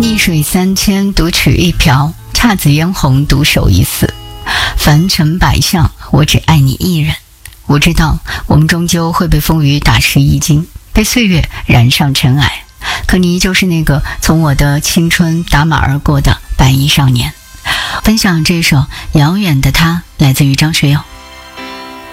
逆水三千，独取一瓢；姹紫嫣红，独守一寺。凡尘百相，我只爱你一人。我知道，我们终究会被风雨打湿衣襟，被岁月染上尘埃。可你依旧是那个从我的青春打马而过的白衣少年。分享这首《遥远的他》，来自于张学友。